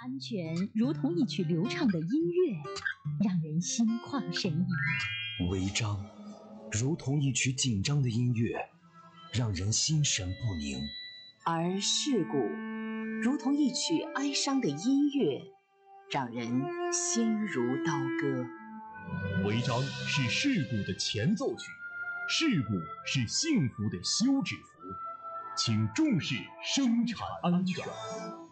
安全如同一曲流畅的音乐，让人心旷神怡； 违章如同一曲紧张的音乐，让人心神不宁； 而事故如同一曲哀伤的音乐，让人心如刀割。 违章是事故的前奏曲，事故是幸福的休止符，请重视生产安全。